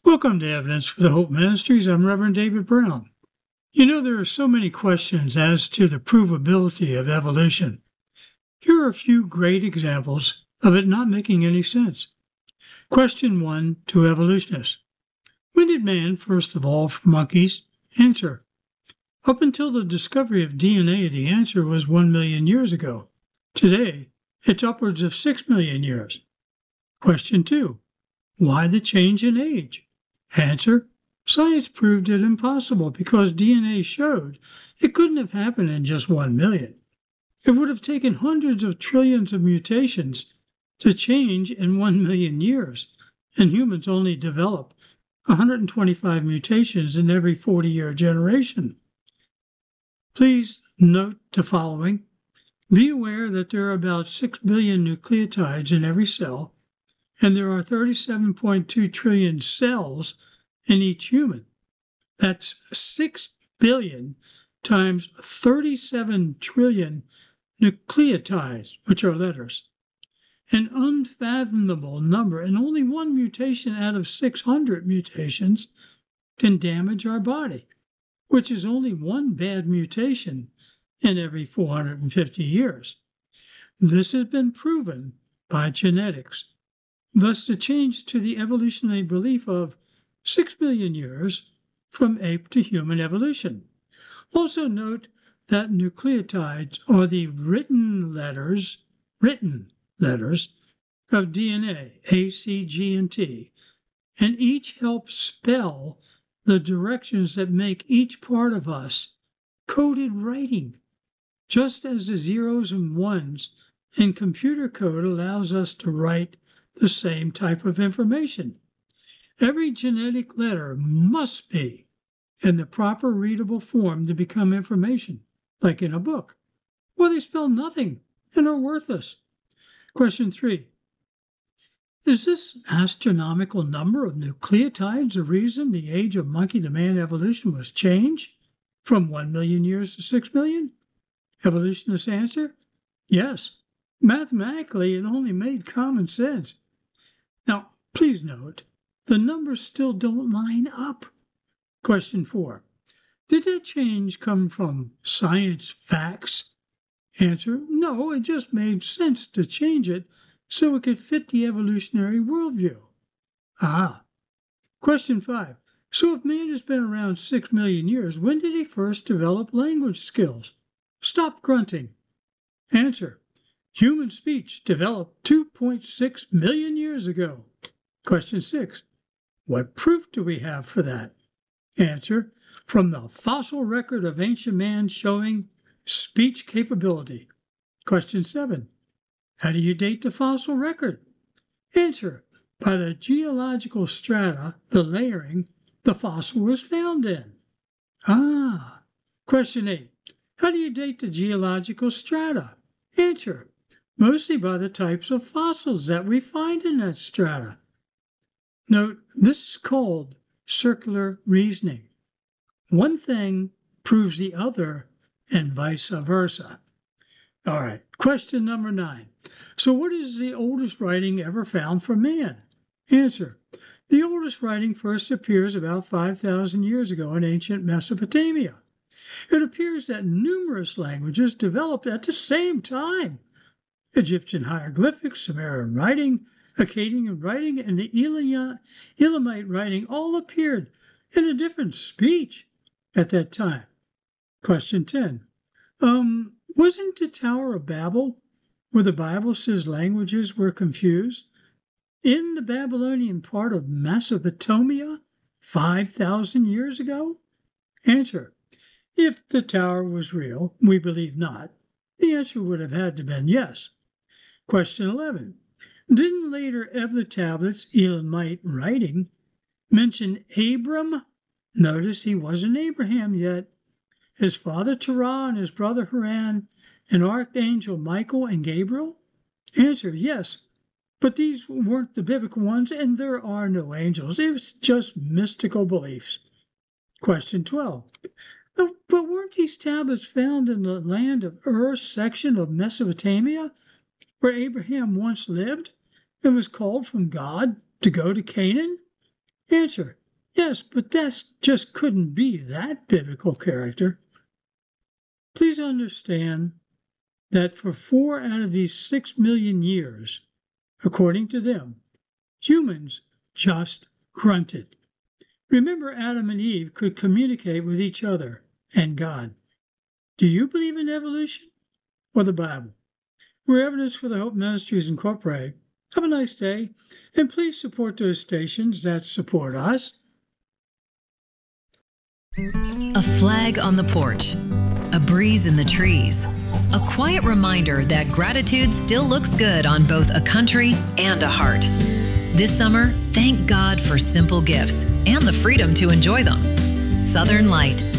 Welcome to Evidence for the Hope Ministries. I'm Reverend David Brown. You know, there are so many questions as to the provability of evolution. Here are a few great examples of it not making any sense. Question 1 to evolutionists. When did man first evolve from monkeys? Answer. Up until the discovery of DNA, the answer was 1 million years ago. Today, it's upwards of 6 million years. Question 2. Why the change in age? Answer. Science proved it impossible because DNA showed it couldn't have happened in just 1 million. It would have taken hundreds of trillions of mutations to change in 1 million years, and humans only develop 125 mutations in every 40-year generation. Please note the following. Be aware that there are about 6 billion nucleotides in every cell, and there are 37.2 trillion cells in each human. That's 6 billion times 37 trillion nucleotides, which are letters. An unfathomable number, and only one mutation out of 600 mutations can damage our body, which is only one bad mutation in every 450 years. This has been proven by genetics. Thus, the change to the evolutionary belief of 6 billion years from ape to human evolution. Also note that nucleotides are the written letters of DNA, A, C, G, and T, and each help spell the directions that make each part of us coded writing, just as the zeros and ones in computer code allows us to write the same type of information. Every genetic letter must be in the proper readable form to become information, like in a book, or they spell nothing and are worthless. Question 3. Is this astronomical number of nucleotides the reason the age of monkey to man evolution was changed from 1 million years to 6 million? Evolutionists answer, yes. Mathematically, it only made common sense. Now, please note, the numbers still don't line up. Question 4. Did that change come from science facts? Answer, no, it just made sense to change it so it could fit the evolutionary worldview. Question 5. So if man has been around 6 million years, when did he first develop language skills? Stop grunting. Answer. Human speech developed 2.6 million years ago. Question 6. What proof do we have for that? Answer. From the fossil record of ancient man showing speech capability. Question 7. How do you date the fossil record? Answer. By the geological strata, the layering, the fossil was found in. Question 8. How do you date the geological strata? Answer. Mostly by the types of fossils that we find in that strata. Note, this is called circular reasoning. One thing proves the other and vice versa. All right, question number 9. So what is the oldest writing ever found for man? Answer. The oldest writing first appears about 5,000 years ago in ancient Mesopotamia. It appears that numerous languages developed at the same time. Egyptian hieroglyphics, Sumerian writing, Akkadian writing, and the Elamite writing all appeared in a different speech at that time. Question 10. Wasn't the Tower of Babel, where the Bible says languages were confused, in the Babylonian part of Mesopotamia 5,000 years ago? Answer. If the tower was real, we believe not, the answer would have had to been yes. Question 11. Didn't later Ebla tablets, Elamite writing, mention Abram? Notice he wasn't Abraham yet. His father Terah and his brother Haran, and Archangel Michael and Gabriel? Answer, yes. But these weren't the biblical ones, and there are no angels. It was just mystical beliefs. Question 12. But weren't these tablets found in the land of Ur section of Mesopotamia, where Abraham once lived and was called from God to go to Canaan? Answer. Yes, but that just couldn't be that biblical character. Please understand that for 4 out of these 6 million years, according to them, humans just grunted. Remember, Adam and Eve could communicate with each other and God. Do you believe in evolution or the Bible? We're Evidence for the Hope Ministries Incorporated. Have a nice day, and please support those stations that support us. A flag on the porch, a breeze in the trees, a quiet reminder that gratitude still looks good on both a country and a heart. This summer, thank God for simple gifts and the freedom to enjoy them. Southern Light,